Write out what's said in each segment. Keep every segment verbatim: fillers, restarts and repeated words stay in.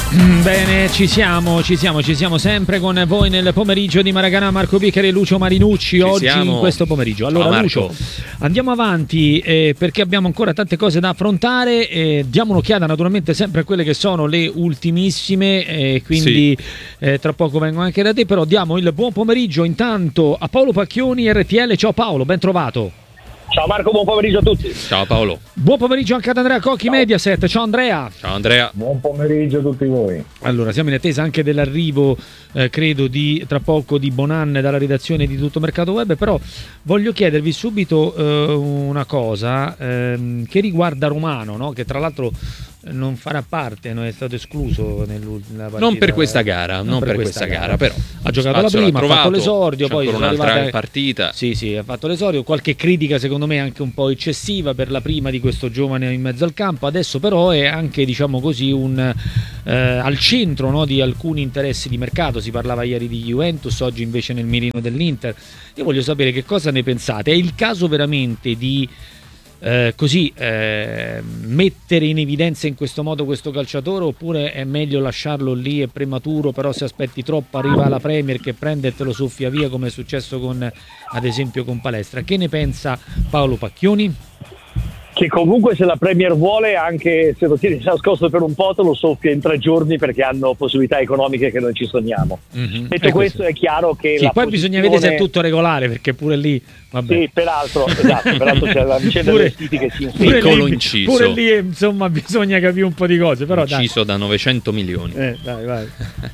Bene, ci siamo, ci siamo, ci siamo sempre con voi nel pomeriggio di Maracanã. Marco Bicheri e Lucio Marinucci, ci oggi siamo. In questo pomeriggio. Allora Ciao, Lucio, andiamo avanti eh, perché abbiamo ancora tante cose da affrontare, eh, diamo un'occhiata naturalmente sempre a quelle che sono le ultimissime, eh, quindi sì. eh, tra poco vengo anche da te, però diamo il buon pomeriggio intanto a Paolo Pacchioni, R T L. Ciao Paolo, ben trovato. Ciao Marco, buon pomeriggio a tutti. Ciao Paolo. Buon pomeriggio anche ad Andrea Cocchi, Ciao. Mediaset. Ciao Andrea. Ciao Andrea. Buon pomeriggio a tutti voi. Allora, siamo in attesa anche dell'arrivo, eh, credo, di tra poco di Bonan dalla redazione di Tutto Mercato Web, però voglio chiedervi subito eh, una cosa ehm, che riguarda Romano, no? Che tra l'altro non farà parte, non è stato escluso nella partita. Non per questa gara, non, non per, per questa, questa gara, gara, però ha giocato la prima, trovato, ha fatto l'esordio, poi sono un'altra arrivate... partita. Sì, sì, ha fatto l'esordio, qualche critica secondo me anche un po' eccessiva per la prima di questo giovane in mezzo al campo. Adesso però è anche, diciamo così, un eh, al centro, no, di alcuni interessi di mercato. Si parlava ieri di Juventus, oggi invece nel mirino dell'Inter. Io voglio sapere che cosa ne pensate. È il caso veramente di Eh, così eh, mettere in evidenza in questo modo questo calciatore, oppure è meglio lasciarlo lì, è prematuro, però se aspetti troppo arriva la Premier che prende e te lo soffia via, come è successo con, ad esempio, con Palestra? Che ne pensa Paolo Pacchioni? Che comunque se la Premier vuole, anche se lo tieni nascosto per un po', te lo soffia in tre giorni perché hanno possibilità economiche che noi ci sogniamo. Mm-hmm. Detto è questo, è chiaro che sì, la poi posizione... bisogna vedere se è tutto regolare, perché pure lì vabbè. Sì, peraltro, esatto, peraltro c'è la vicenda pure, dei siti che si pure piccolo lì, inciso. Pure lì insomma bisogna capire un po' di cose, però inciso dai. da novecento milioni. Eh, dai, vai.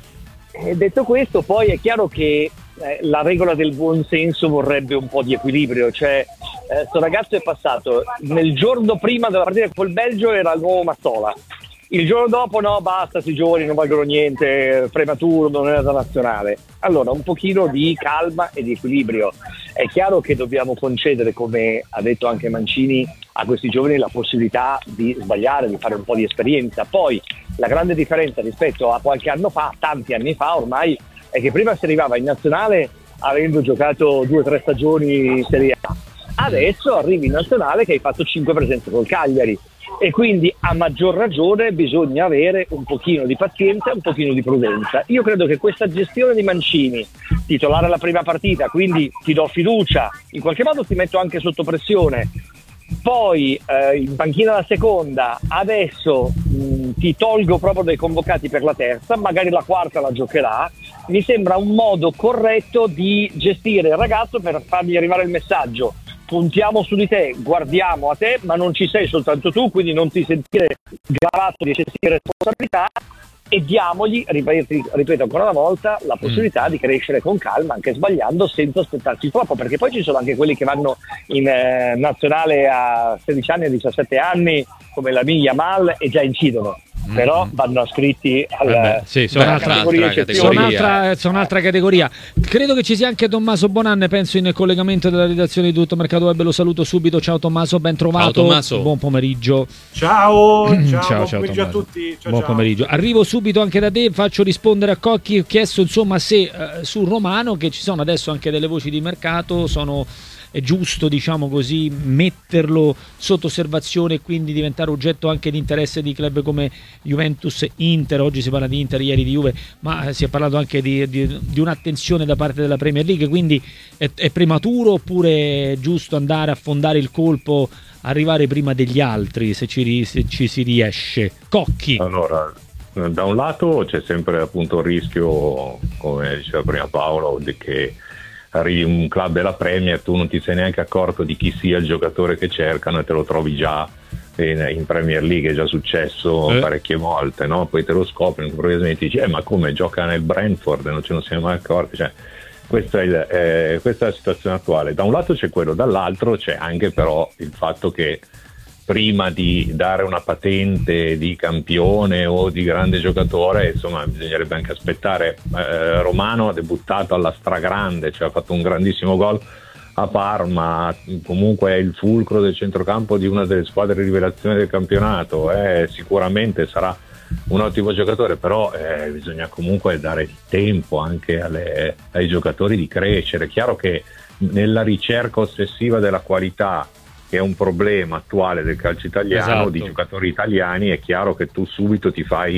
E detto questo, poi è chiaro che eh, la regola del buon senso vorrebbe un po' di equilibrio, cioè questo eh, ragazzo è passato nel giorno prima della partita col Belgio era il nuovo Mazzola, il giorno dopo no, basta, sti giovani non valgono niente, prematuro, non era da nazionale. Allora un pochino di calma e di equilibrio. È chiaro che dobbiamo concedere, come ha detto anche Mancini, a questi giovani la possibilità di sbagliare, di fare un po' di esperienza. Poi la grande differenza rispetto a qualche anno fa, tanti anni fa ormai, è che prima si arrivava in nazionale avendo giocato due o tre stagioni in Serie A. Adesso arrivi in nazionale che hai fatto cinque presenze col Cagliari, e quindi a maggior ragione bisogna avere un pochino di pazienza e un pochino di prudenza. Io credo che questa gestione di Mancini, titolare la prima partita, quindi ti do fiducia, in qualche modo ti metto anche sotto pressione, poi eh, in panchina la seconda, adesso mh, ti tolgo proprio dai convocati per la terza, magari la quarta la giocherà, mi sembra un modo corretto di gestire il ragazzo per fargli arrivare il messaggio: puntiamo su di te, guardiamo a te, ma non ci sei soltanto tu, quindi non ti sentire gravato di eccessive responsabilità, e diamogli, ripeto, ripeto ancora una volta, la possibilità mm. di crescere con calma, anche sbagliando, senza aspettarsi troppo, perché poi ci sono anche quelli che vanno in eh, nazionale a sedici anni, a diciassette anni, come la Miglia Mal, e già incidono. Mm. Però vanno ascritti alla, eh sì, sono un'altra categoria, categoria. Sono, altra, sono un'altra categoria. Credo che ci sia anche Tommaso Bonan, penso, in collegamento della redazione di Tutto Mercato Web. Lo saluto subito. Ciao Tommaso, ben trovato. Ciao Tommaso. Buon pomeriggio. Ciao, ciao, ciao, buon ciao pomeriggio Tommaso. a tutti. Ciao, buon ciao. pomeriggio. Arrivo subito anche da te, faccio rispondere a Cocchi. Ho chiesto insomma se eh, su Romano, che ci sono adesso anche delle voci di mercato, sono è giusto, diciamo così, metterlo sotto osservazione e quindi diventare oggetto anche di interesse di club come Juventus, Inter. Oggi si parla di Inter, ieri di Juve, ma si è parlato anche di, di, di un'attenzione da parte della Premier League, quindi è, è prematuro oppure è giusto andare a fondare il colpo, arrivare prima degli altri, se ci, se ci si riesce? Cocchi. Allora, da un lato c'è sempre appunto il rischio, come diceva prima Paolo, di che arrivi in un club della Premier, tu non ti sei neanche accorto di chi sia il giocatore che cercano e te lo trovi già in, in Premier League. È già successo eh. parecchie volte, no? Poi te lo scopri, improvvisamente dici eh, ma come, gioca nel Brentford e non ce ne siamo mai accorti, cioè, questa, è il, eh, questa è la situazione attuale. Da un lato c'è quello, dall'altro c'è anche però il fatto che prima di dare una patente di campione o di grande giocatore, insomma, bisognerebbe anche aspettare. eh, Romano ha debuttato alla stragrande, cioè ha fatto un grandissimo gol a Parma, comunque è il fulcro del centrocampo di una delle squadre rivelazione del campionato, eh, sicuramente sarà un ottimo giocatore, però eh, bisogna comunque dare il tempo anche alle, ai giocatori di crescere. È chiaro che nella ricerca ossessiva della qualità, che è un problema attuale del calcio italiano, esatto, di giocatori italiani, è chiaro che tu subito ti fai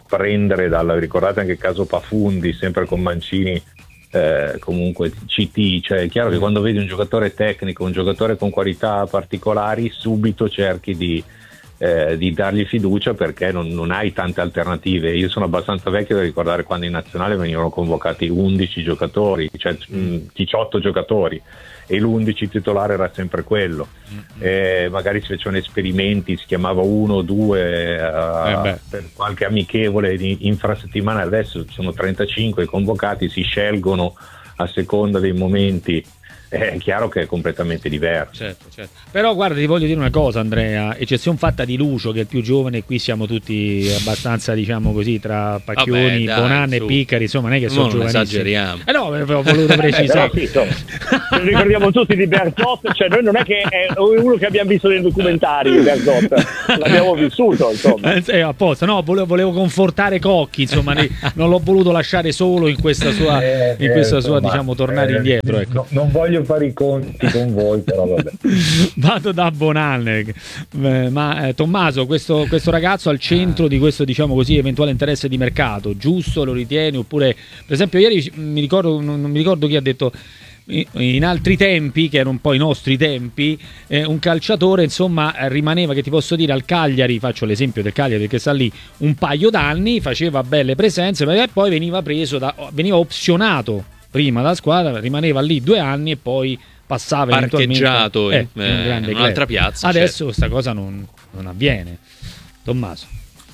prendere dalla, ricordate anche il caso Pafundi, sempre con Mancini, eh, comunque C T, cioè è chiaro che quando vedi un giocatore tecnico, un giocatore con qualità particolari, subito cerchi di, eh, di dargli fiducia, perché non, non hai tante alternative. Io sono abbastanza vecchio da ricordare quando in nazionale venivano convocati undici giocatori, cioè diciotto giocatori, e l'undici titolare era sempre quello. Mm-hmm. Eh, magari si facevano esperimenti, si chiamava uno o due uh, eh per qualche amichevole infrasettimanale. Adesso sono trentacinque convocati, si scelgono a seconda dei momenti. È chiaro che è completamente diverso. Certo, certo. Però guarda, ti voglio dire una cosa, Andrea, eccezione fatta di Lucio, che è il più giovane, qui siamo tutti abbastanza, diciamo così, tra Pacchioni, Bonanno e Piccari, insomma non è che sono giovanissimi. Esageriamo. Eh no, avevo voluto precisare. Eh, però, sì, so, ricordiamo tutti di Bearzot, cioè noi non è che è uno che abbiamo visto nei documentari di Bearzot, l'abbiamo vissuto, insomma. Eh, apposta, no, volevo, volevo confortare Cocchi, insomma, non l'ho voluto lasciare solo in questa sua, eh, in questa eh, sua insomma, diciamo, tornare eh, indietro. Ecco. No, non voglio fare i conti con voi, però vabbè. Vado da Bonanno, eh, ma eh, Tommaso, questo, questo ragazzo al centro di questo, diciamo così, eventuale interesse di mercato, giusto, lo ritieni? Oppure, per esempio, ieri mi ricordo, non, non mi ricordo chi ha detto, in altri tempi, che erano un po' i nostri tempi, eh, un calciatore insomma rimaneva, che ti posso dire, al Cagliari, faccio l'esempio del Cagliari perché sta lì un paio d'anni, faceva belle presenze, ma poi veniva preso da, veniva opzionato prima dalla squadra, rimaneva lì due anni e poi passava parcheggiato eh, in, eh, in un'altra piazza. Adesso questa certo. cosa non, non avviene. Tommaso.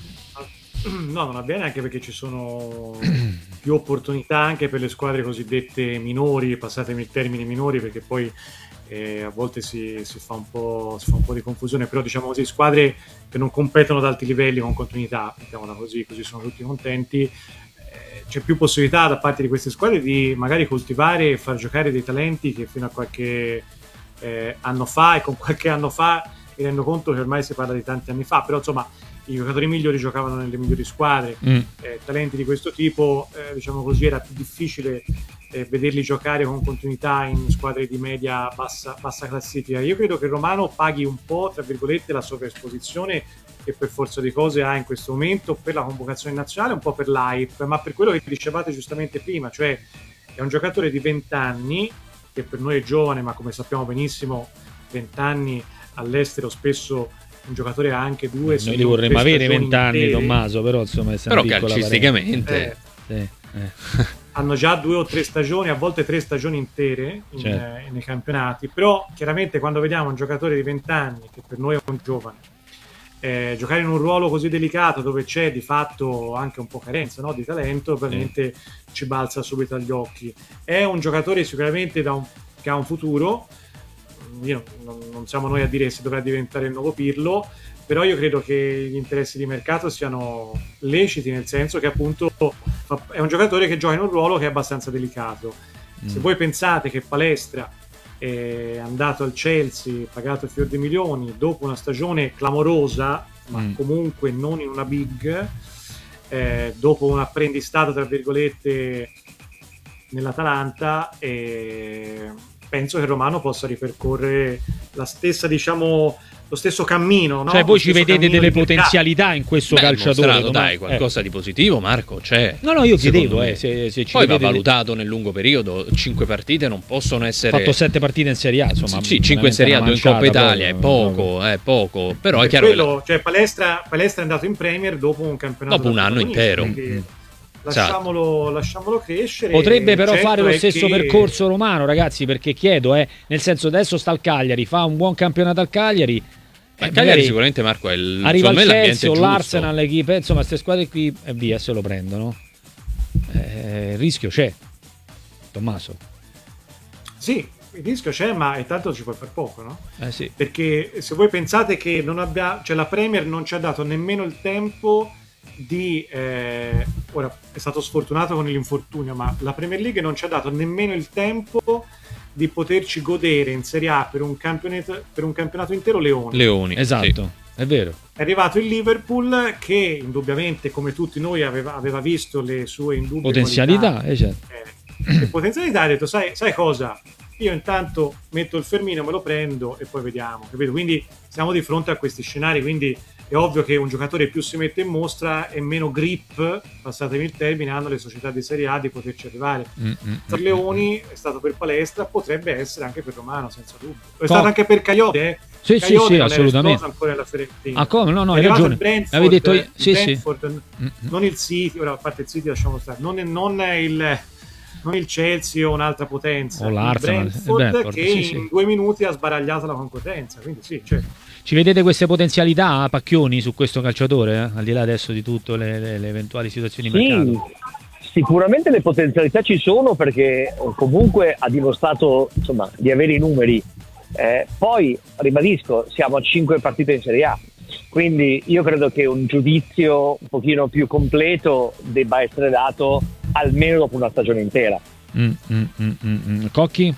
No, non avviene, anche perché ci sono più opportunità anche per le squadre cosiddette minori, passatemi il termine minori, perché poi eh, a volte si, si, fa un po', si fa un po' di confusione, però diciamo così, squadre che non competono ad alti livelli con continuità, mettiamola così, così sono tutti contenti. C'è più possibilità da parte di queste squadre di magari coltivare e far giocare dei talenti che fino a qualche eh, anno fa, e con qualche anno fa mi rendo conto che ormai si parla di tanti anni fa, però insomma i giocatori migliori giocavano nelle migliori squadre, mm. eh, talenti di questo tipo, eh, diciamo così, era più difficile eh, vederli giocare con continuità in squadre di media bassa, bassa classifica. Io credo che il Romano paghi un po', tra virgolette, la sovraesposizione che per forza di cose ha in questo momento per la convocazione nazionale, un po' per l'hype, ma per quello che dicevate giustamente prima, cioè è un giocatore di venti anni che per noi è giovane, ma come sappiamo benissimo venti anni all'estero spesso un giocatore ha anche due, noi li vorremmo avere venti anni, Tommaso, però insomma è però calcisticamente sì, eh. hanno già due o tre stagioni, a volte tre stagioni intere in, certo. eh, nei campionati, però chiaramente quando vediamo un giocatore di venti anni che per noi è un giovane Eh, giocare in un ruolo così delicato dove c'è di fatto anche un po' carenza, no, di talento, veramente sì. ci balza subito agli occhi. È un giocatore sicuramente da un, che ha un futuro. Io, non, non siamo noi a dire se dovrà diventare il nuovo Pirlo, però io credo che gli interessi di mercato siano leciti, nel senso che appunto è un giocatore che gioca in un ruolo che è abbastanza delicato. Mm. Se voi pensate che Palestra è andato al Chelsea, pagato fior di milioni, dopo una stagione clamorosa, ma mm. comunque non in una big, eh, dopo un apprendistato, tra virgolette, nell'Atalanta, e penso che il Romano possa ripercorrere la stessa, diciamo, lo stesso cammino, no? Cioè voi ci vedete delle potenzialità in questo Beh, calciatore? Mostrato, dai, qualcosa eh. di positivo, Marco, c'è. No, no, io chiedevo, eh, se, se ci poi va vedete... valutato nel lungo periodo, cinque partite non possono essere... fatto sette partite in Serie A, insomma. Sì, cinque in Serie A, due in Coppa Italia, è poco, è poco, però per è chiaro quello, che... cioè Palestra, Palestra è andato in Premier dopo un campionato... Dopo un anno intero. Mm. Lasciamolo, lasciamolo crescere. Potrebbe però certo fare lo stesso che... percorso Romano, ragazzi, perché chiedo, eh, nel senso, adesso sta al Cagliari, fa un buon campionato al Cagliari. Ma il Cagliari sicuramente, Marco, è il, arriva al Chelsea o l'Arsenal, l'equipe, insomma, queste squadre qui e via, se lo prendono. Eh, il rischio c'è, Tommaso. Sì, il rischio c'è, ma intanto ci puoi fare poco, no? Eh sì. Perché se voi pensate che non abbia, cioè la Premier non ci ha dato nemmeno il tempo di eh, ora è stato sfortunato con l'infortunio, ma la Premier League non ci ha dato nemmeno il tempo di poterci godere in Serie A per un campionato, per un campionato intero Leoni. Leoni, esatto, sì. È vero. È arrivato il Liverpool che indubbiamente, come tutti noi, aveva, aveva visto le sue indubbie potenzialità, qualità, eh, certo. eh, le potenzialità, ha detto sai, sai cosa? Io intanto metto il fermino, me lo prendo e poi vediamo, capito? Quindi siamo di fronte a questi scenari, quindi è ovvio che un giocatore più si mette in mostra e meno grip, passatemi il termine, hanno le società di Serie A di poterci arrivare. Per Leoni è stato per palestra, potrebbe essere anche per Romano, senza dubbio. È Co- stato anche per Caiote, eh? Sì, Caiote sì, sì, non assolutamente. Era ancora nella Fiorentina. Ah, come? No, no, È hai arrivato ragione. il Brentford, L'avevi detto io. il Sì, sì. Brentford, Mm-mm. non il City, ora a parte il City lasciamo stare, non, è- non è il non il Chelsea o un'altra potenza, O il l'Arsenal, Brentford, il Brentford, che sì, sì. in due minuti ha sbaragliato la concorrenza, quindi sì, cioè, Ci vedete queste potenzialità, Pacchioni, su questo calciatore, eh? Al di là adesso di tutte le, le- le eventuali situazioni di Sì, mercato? sicuramente le potenzialità ci sono perché comunque ha dimostrato insomma, di avere i numeri. Eh, poi, ribadisco, siamo a cinque partite in Serie A, quindi io credo che un giudizio un pochino più completo debba essere dato almeno dopo una stagione intera. Mm, mm, mm, mm, mm. Cocchi?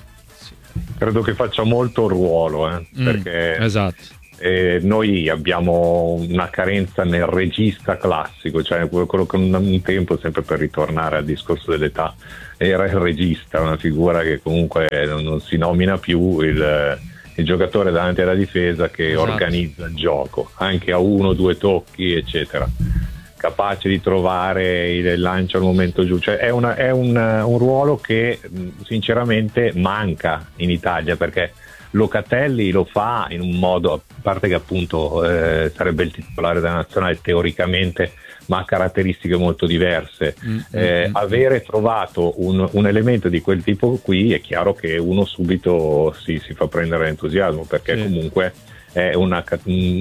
Credo che faccia molto ruolo, eh, Mm, perché esatto. eh, noi abbiamo una carenza nel regista classico, cioè quello quello che un tempo, sempre per ritornare al discorso dell'età, era il regista, una figura che comunque non, non si nomina più, il, il giocatore davanti alla difesa che Esatto. organizza il gioco, anche a uno o due tocchi, eccetera, capace di trovare il lancio al momento giusto. Cioè è, una, è un, un ruolo che mh, sinceramente manca in Italia, perché Locatelli lo fa in un modo, a parte che appunto eh, sarebbe il titolare della nazionale teoricamente, ma ha caratteristiche molto diverse. Mm, Eh, mm, avere trovato un, un elemento di quel tipo qui, è chiaro che uno subito si, si fa prendere entusiasmo, perché Sì. comunque è una, ca-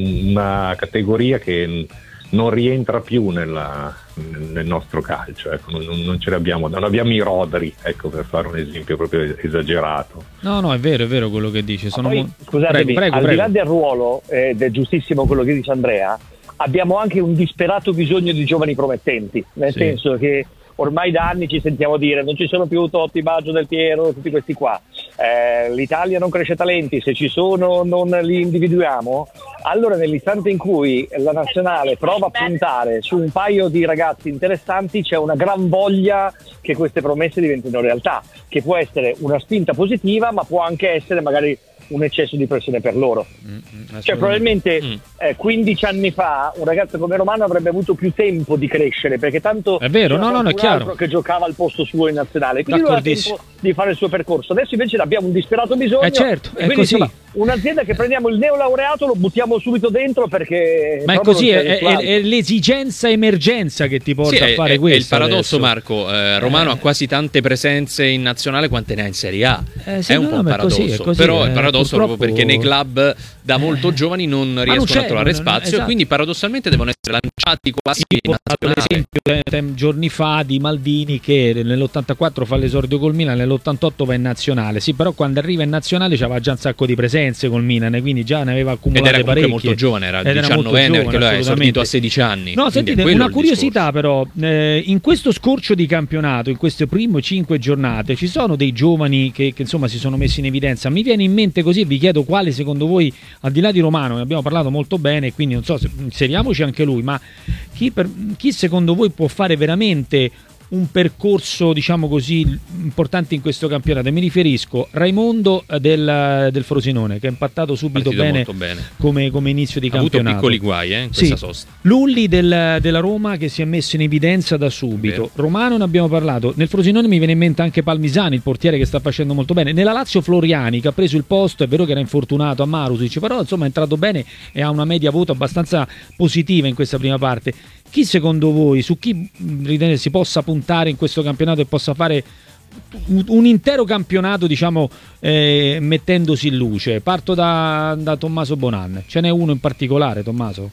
una categoria che non rientra più nella, nel nostro calcio, ecco, non, non ce l'abbiamo, non abbiamo i Rodri, ecco, per fare un esempio proprio esagerato. No, no, è vero, è vero quello che dice. Sono Poi, mo- scusatemi, prego, prego, al di prego. là del ruolo, ed è giustissimo quello che dice Andrea, abbiamo anche un disperato bisogno di giovani promettenti, nel Sì. senso che ormai da anni ci sentiamo dire non ci sono più Totti, Baggio, Del Piero, tutti questi qua, eh, l'Italia non cresce talenti, se ci sono non li individuiamo. Allora nell'istante in cui la nazionale prova a puntare su un paio di ragazzi interessanti, c'è una gran voglia che queste promesse diventino realtà, che può essere una spinta positiva ma può anche essere magari un eccesso di pressione per loro. Mm, mm, Cioè probabilmente Mm. eh, quindici anni fa un ragazzo come Romano avrebbe avuto più tempo di crescere, perché tanto È vero, c'era no, no, no, è qualcun altro chiaro. che giocava al posto suo in nazionale, quindi lui aveva D'accordissimo. tempo di fare il suo percorso. Adesso invece ne abbiamo un disperato bisogno, Eh, certo, e è quindi, così. insomma, un'azienda che prendiamo il neolaureato lo buttiamo subito dentro perché Ma è proprio così, non è, c'è è- risguardo. è l'esigenza emergenza che ti porta Sì, a è, fare è- è questo. il paradosso, adesso. Marco. eh, Romano Eh. ha quasi tante presenze in nazionale quante ne ha in Serie A. Eh, sì, è un no, po' un ma è così, paradosso. è così, Però è eh, il paradosso proprio purtroppo- perché nei club da molto giovani non non riescono c'è, a trovare non- spazio, esatto. e quindi paradossalmente devono essere lanciati quasi Io in ho portato nazionale. l'esempio eh, tem- giorni fa di Maldini che nell'ottantaquattro fa l'esordio col Milan, nell'ottantotto va in nazionale. Sì, però quando arriva in nazionale c'aveva già un sacco di presenze col Milan, quindi già ne aveva Ed accumulate era comunque parecchie. molto giovane, era Ed era molto diciannovenne, giovane, perché lui ha esordito assolutamente. a sedici anni. No, quindi è sentite, quello una il curiosità discorso. però, eh, in questo scorcio di campionato, in queste prime cinque giornate, ci sono dei giovani che, che, insomma si sono messi in evidenza. Mi viene in mente così, vi chiedo quale secondo voi, al di là di Romano, ne abbiamo parlato molto bene, quindi non so, se, inseriamoci anche lui, ma chi, per, chi secondo voi può fare veramente un percorso, diciamo così, importante in questo campionato? Mi riferisco a Raimondo del, del Frosinone, che ha impattato subito Partito bene, molto bene. come, come inizio di Ha avuto campionato. piccoli guai eh, in Sì. questa sosta. Lulli del- della Roma che si è messo in evidenza da subito. Vero. Romano ne abbiamo parlato. Nel Frosinone mi viene in mente anche Palmisani, il portiere che sta facendo molto bene. Nella Lazio Floriani che ha preso il posto, è vero che era infortunato a Marusic, però insomma è entrato bene e ha una media voto abbastanza positiva in questa prima parte. Chi secondo voi, su chi mh, ritenete si possa puntare in questo campionato e possa fare un, un intero campionato, diciamo, eh, mettendosi in luce? Parto da, da Tommaso Bonan. Ce n'è uno in particolare, Tommaso?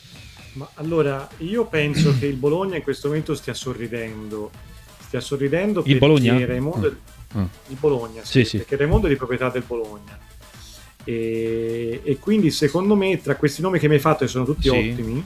Ma allora, io penso che il Bologna in questo momento stia sorridendo. Stia sorridendo Il perché Bologna? Raimondo, Ah. il Bologna, Sì, sì, sì. perché Raimondo è di proprietà del Bologna. E, e quindi secondo me tra questi nomi che mi hai fatto, che sono tutti Sì. ottimi,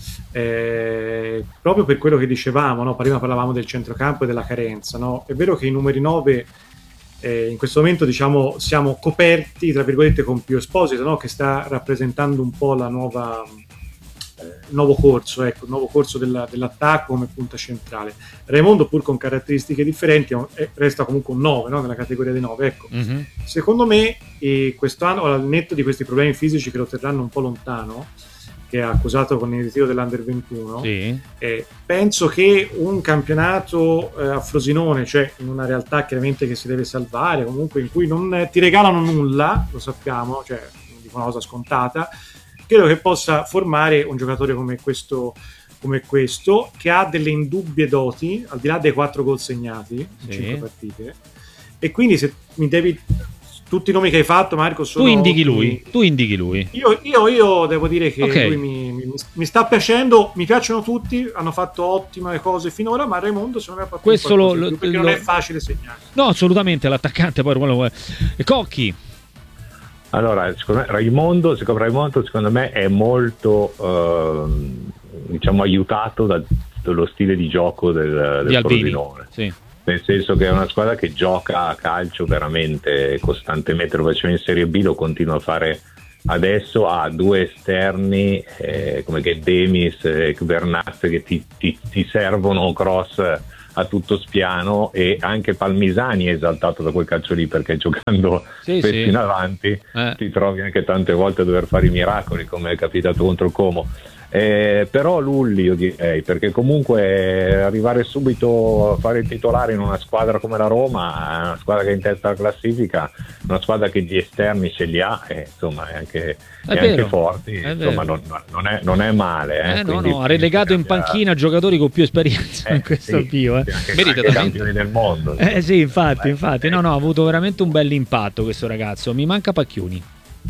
eh, proprio per quello che dicevamo, no? Prima parlavamo del centrocampo e della carenza, no? È vero che i numeri nove eh, in questo momento, diciamo, siamo coperti tra virgolette con Pio Esposito, no? Che sta rappresentando un po' la nuova eh, il nuovo corso, ecco, il nuovo corso della- dell'attacco come punta centrale. Raimondo, pur con caratteristiche differenti, è un- è- resta comunque un nove, no? Nella categoria dei nove, ecco. Mhm. Secondo me, eh, quest'anno, al netto di questi problemi fisici che lo terranno un po' lontano, che ha accusato con il ritiro dell'Under ventuno. Sì. Eh, penso che un campionato eh, a Frosinone, cioè in una realtà chiaramente che si deve salvare, comunque in cui non ti regalano nulla, lo sappiamo, cioè non dico una cosa scontata, credo che possa formare un giocatore come questo, come questo che ha delle indubbie doti, al di là dei quattro gol segnati in Sì. cinque partite. E quindi se mi devi... Tutti i nomi che hai fatto, Marco, sono... Tu indichi lui, tu indichi lui. Io, io, io devo dire che Okay. lui mi, mi, mi sta piacendo, mi piacciono tutti, hanno fatto ottime cose finora, ma Raimondo secondo me ha fatto Questo qualcosa lo- in più, perché lo- non è facile segnare. No, assolutamente, l'attaccante poi quello vuole. E Cocchi. Allora, secondo me, Raimondo, secondo, Raimondo, secondo me è molto ehm, diciamo aiutato da- dallo stile di gioco del, Di del Albini. Frosinone. Sì. Nel senso che è una squadra che gioca a calcio veramente costantemente, lo faceva in Serie B, lo continua a fare adesso, ha due esterni eh, come che Demis e Bernat che ti, ti, ti servono cross a tutto spiano, e anche Palmisani è esaltato da quel calcio lì, perché giocando Sì, spesso sì. in avanti Eh. ti trovi anche tante volte a dover fare i miracoli, come è capitato contro il Como. Eh, però Lulli io direi, perché comunque arrivare subito a fare il titolare in una squadra come la Roma, una squadra che è in testa alla classifica, una squadra che gli esterni ce li ha, e insomma è anche, È è vero, anche forti, è insomma vero. non, non è, non è male eh, Eh, no, quindi no, ha relegato in cambia- panchina giocatori con più esperienza eh, in questo sì, avvio. Eh. sì, anche, Merita anche talmente. campioni del mondo. Eh sì, infatti, Eh, infatti. No, no, ha avuto veramente un bel impatto questo ragazzo. Mi manca Pacchioni.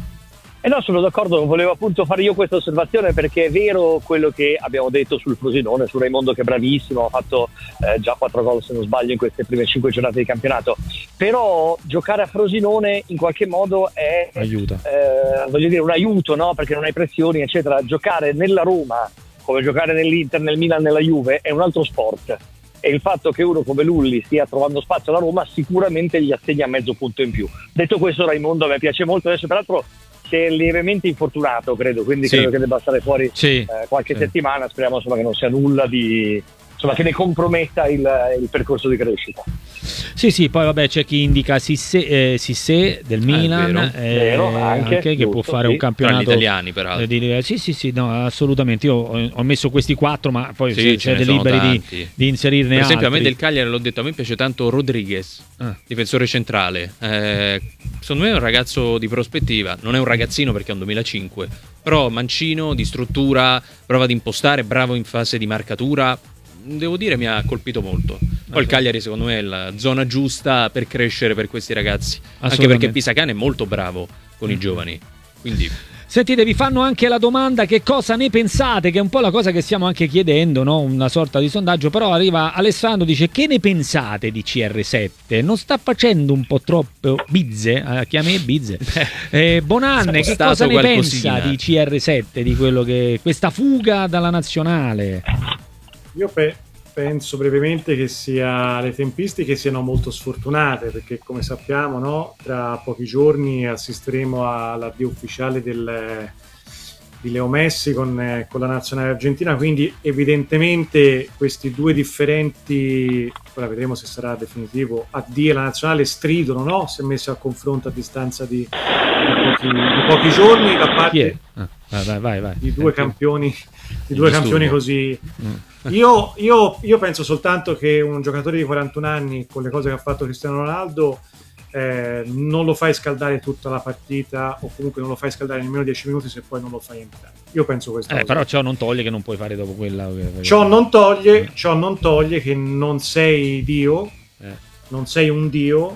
Eh no, sono d'accordo, volevo appunto fare io questa osservazione, perché è vero quello che abbiamo detto sul Frosinone, su Raimondo che è bravissimo, ha fatto eh, già quattro gol se non sbaglio in queste prime cinque giornate di campionato, però giocare a Frosinone in qualche modo è Aiuta. eh, voglio dire un aiuto, no? Perché non hai pressioni eccetera. Giocare nella Roma come giocare nell'Inter, nel Milan, nella Juve è un altro sport, e il fatto che uno come Lulli stia trovando spazio alla Roma sicuramente gli assegna mezzo punto in più. Detto questo, Raimondo a me piace molto, adesso peraltro si è lievemente infortunato, credo, quindi Sì. credo che debba stare fuori Sì. eh, qualche sì. settimana. Speriamo insomma che non sia nulla di, insomma, che ne comprometta il, il percorso di crescita. Sì, sì, poi vabbè c'è chi indica Sissé, eh, Sissé del Milan, vero. eh, Vero, anche, che giusto, può fare sì. un Tra gli campionato italiani, peraltro. eh, di- sì, sì, sì, no, assolutamente. Io ho, ho messo questi quattro, ma poi Sì, se ce siete ne sono liberi di, tanti. di inserirne Per esempio, a me altri. del Cagliari, l'ho detto, a me piace tanto Rodriguez, Ah. difensore centrale. Eh, secondo me è un ragazzo di prospettiva, non è un ragazzino perché è un duemilacinque, però mancino, di struttura, prova ad impostare, bravo in fase di marcatura. Devo dire mi ha colpito molto. Poi il Cagliari secondo me è la zona giusta per crescere per questi ragazzi, anche Assolutamente. perché Pisacane è molto bravo con i giovani, quindi Sentite, vi fanno anche la domanda che cosa ne pensate, che è un po' la cosa che stiamo anche chiedendo, no? Una sorta di sondaggio, però arriva Alessandro, dice: che ne pensate di C R sette? Non sta facendo un po' troppo bizze? Eh, chiami bizze. Eh, Bonanne, che Spostato cosa ne qualcosina. pensa di C R sette, di quello che questa fuga dalla nazionale? Io pe- penso brevemente che sia le tempistiche siano molto sfortunate, perché come sappiamo, no, tra pochi giorni assisteremo all'addio ufficiale del, di Leo Messi con, eh, con la nazionale argentina, quindi evidentemente questi due differenti, ora vedremo se sarà definitivo, addii alla nazionale stridono, no? Se messi a confronto a distanza di, di, pochi, di pochi giorni da Chi è? parte Ah, vai, vai, vai, vai. di due Eh, campioni, di due disturbo. campioni così. Mm. Io, io, io penso soltanto che un giocatore di quarantuno anni, con le cose che ha fatto Cristiano Ronaldo, eh, non lo fai scaldare tutta la partita, o comunque non lo fai scaldare nemmeno dieci minuti se poi non lo fai entrare. Io penso questo. Eh, però ciò non toglie che non puoi fare dopo quella. Ciò non toglie, ciò non toglie che non sei Dio, Eh. non sei un Dio,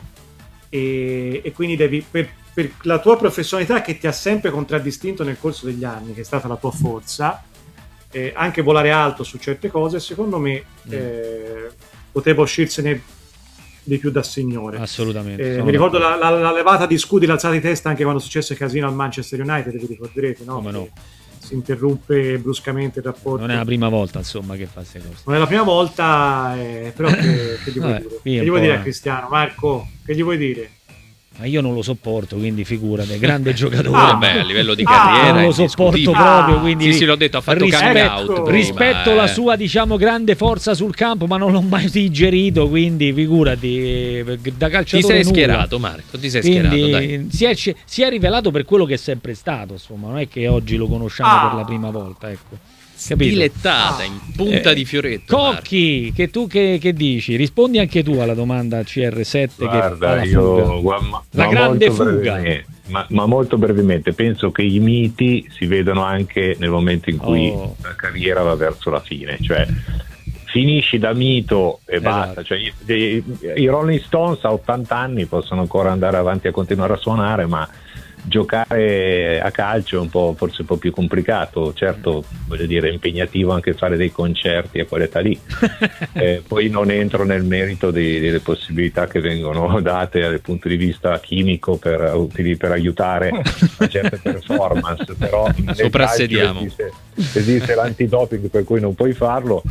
e, e quindi devi, per, per la tua professionalità che ti ha sempre contraddistinto nel corso degli anni, che è stata la tua forza, eh, anche volare alto su certe cose, secondo me Mm. eh, poteva uscirsene di più da signore. Assolutamente. Eh, sono mi ricordo d'accordo. la, la- la levata di scudi, l'alzata di testa anche quando successe casino al Manchester United, vi ricorderete, no? Come no. Che si interrompe bruscamente il rapporto. Non è la prima volta, insomma, che fa queste cose. Non è la prima volta, eh, però che, che gli vuoi Vabbè, dire? qui è Che un gli vuoi po', dire eh. a Cristiano? Marco, che gli vuoi dire? Ma io non lo sopporto, quindi figurate, grande giocatore. Ah, beh, a livello di ah, carriera non lo sopporto ah, proprio, quindi sì, sì, l'ho detto, ha fatto rispetto, coming out prima, rispetto eh. la sua, diciamo, grande forza sul campo, ma non l'ho mai digerito, quindi figurati, da calciatore ti sei nulla. schierato, Marco, ti sei quindi, schierato, dai. Si è, si è rivelato per quello che è sempre stato, insomma, non è che oggi lo conosciamo ah. per la prima volta, ecco. Capito? Dilettata, in punta Eh, di fioretto. Cocchi, che tu che, che dici? Rispondi anche tu alla domanda C R sette. Guarda, che io guarda, ma, la ma grande molto fuga. brevemente, ma, ma molto brevemente, penso che i miti si vedono anche nel momento in cui Oh. la carriera va verso la fine, cioè finisci da mito e Esatto. basta, cioè, i, i, i Rolling Stones a ottanta anni possono ancora andare avanti a continuare a suonare, ma giocare a calcio è un po', forse un po' più complicato, certo, voglio dire, è impegnativo anche fare dei concerti a quell'età lì. Eh, poi non entro nel merito dei, delle possibilità che vengono date dal punto di vista chimico per, per aiutare a certe performance, però nel soprassediamo. calcio esiste, esiste l'antidoping per cui non puoi farlo,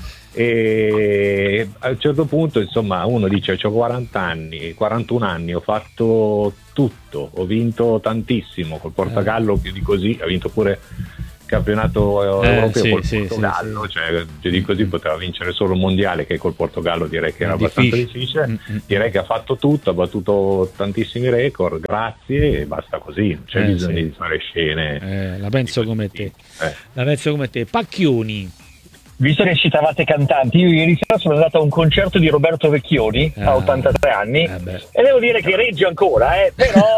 e a un certo punto insomma uno dice ho quaranta anni, quarantuno anni, ho fatto tutto, ho vinto tantissimo col Portogallo, più di così, ha vinto pure il campionato Eh, europeo sì, col sì, Portogallo, sì, sì. cioè più di così poteva vincere solo il mondiale, che col Portogallo direi che era È abbastanza difficile. difficile. Mm-mm. Direi che ha fatto tutto, ha battuto tantissimi record, grazie, e basta così, non c'è Eh, bisogno sì. di fare scene. Eh, la penso come te. Eh. La penso come te. Pacchioni. Visto che citavate cantanti, io ieri sera sono andato a un concerto di Roberto Vecchioni, Ah. a ottantatré anni, Eh beh. e devo dire che regge ancora, eh, però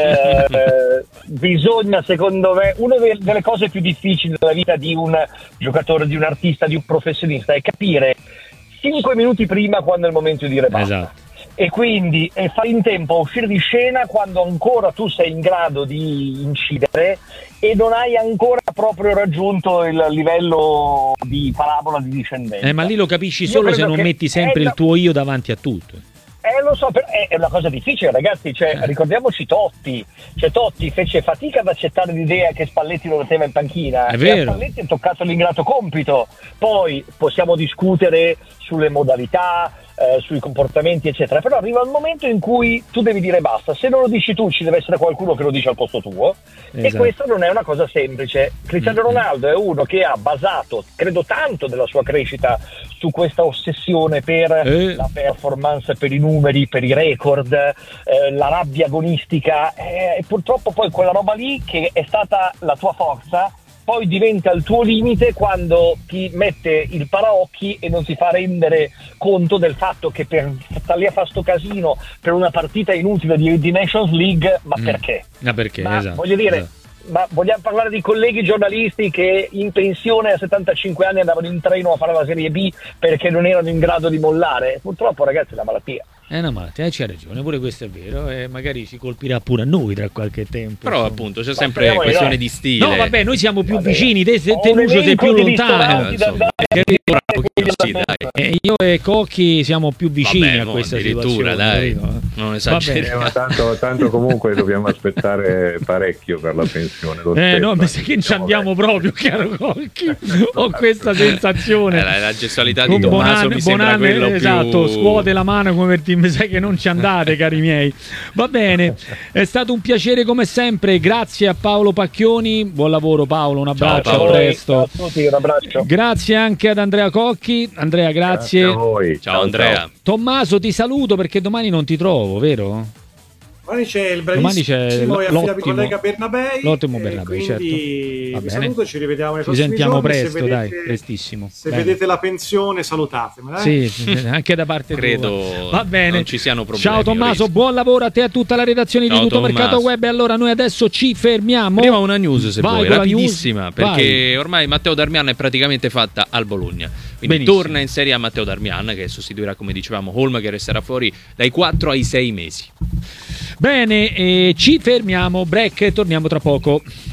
eh, bisogna, secondo me, una de- delle cose più difficili della vita di un giocatore, di un artista, di un professionista è capire cinque minuti prima quando è il momento di dire basta. Esatto. E quindi e fare in tempo a uscire di scena quando ancora tu sei in grado di incidere e non hai ancora proprio raggiunto il livello di parabola di discendenza. Eh, ma lì lo capisci Io solo se credo non che metti sempre è il la- tuo io davanti a tutto. Eh, lo so, però è è una cosa difficile, ragazzi, cioè, Eh. ricordiamoci Totti, cioè Totti fece fatica ad accettare l'idea che Spalletti lo metteva in panchina, È e vero. a Spalletti è toccato l'ingrato compito, poi possiamo discutere sulle modalità, eh, sui comportamenti eccetera, però arriva il momento in cui tu devi dire basta, se non lo dici tu ci deve essere qualcuno che lo dice al posto tuo, e Esatto. questo non è una cosa semplice. Cristiano Mm-hmm. Ronaldo è uno che ha basato, credo tanto della sua crescita su questa ossessione per Eh. la performance, per i numeri, per i record, eh, la rabbia agonistica, eh, e purtroppo poi quella roba lì che è stata la tua forza poi diventa il tuo limite quando ti mette il paraocchi e non ti fa rendere conto del fatto che per stare lì a fare sto casino per una partita inutile di, di Nations League, ma Mm. perché? Ah, perché? Ma Esatto. voglio dire, Esatto. ma vogliamo parlare di colleghi giornalisti che in pensione a settantacinque anni andavano in treno a fare la Serie B perché non erano in grado di mollare? Purtroppo, ragazzi, è una malattia. È una malattia, eh, c'ha ragione, pure questo è vero, e magari ci colpirà pure a noi tra qualche tempo. Però insomma. appunto c'è Ma sempre speriamo di questione no. di stile. No, vabbè, noi siamo più Vabbè. vicini, te, te, Ho te un Lucio sei elenco più di lontano. ristoranti da insomma. andare- Che ora pochi, dai. E io e Cocchi siamo più vicini Vabbè, a mo, questa addirittura, situazione. dai, capito? non Va esageriamo. bene. Eh, ma tanto, tanto comunque dobbiamo aspettare parecchio per la pensione. lo Eh, stesso, no, mi eh, sa che ci diciamo, andiamo beh. proprio, caro Cocchi. Ho questa sensazione. Eh, la, la gestualità di Con Tommaso Bonanne, mi sembra Bonanne, quello più... esatto, scuote la mano come per dire mi sa che non ci andate, cari miei. Va bene, è stato un piacere come sempre, grazie a Paolo Pacchioni, buon lavoro Paolo, un abbraccio, Paolo. a presto. Ciao a tutti, un abbraccio. Grazie anche ad Andrea Cocchi. Andrea, grazie. Grazie a voi. Ciao Andrea. Tommaso, ti saluto perché domani non ti trovo, vero? Domani c'è il Domani c'è bravissimo e affidabile l'ottimo- collega Bernabei. l'ottimo e Bernabei, quindi certo. Va vi bene. saluto, ci rivediamo nei Ci prossimi sentiamo giorni. presto, se vedete, dai, prestissimo. Se Bene. vedete la pensione, salutatemela. eh. Sì, anche da parte Credo tua. Va bene. non ci siano problemi. Ciao Tommaso, Rischio. buon lavoro a te e a tutta la redazione Ciao, di Tutto Tommaso. Mercato Web. E allora noi adesso ci fermiamo. Prima una news se Vai vuoi, con la rapidissima, news. perché Vai. ormai Matteo Darmian è praticamente fatta al Bologna. Quindi Benissimo. torna in Serie A Matteo Darmian, che sostituirà, come dicevamo, Holm, che resterà fuori dai quattro ai sei mesi. Bene, eh, ci fermiamo, break e torniamo tra poco.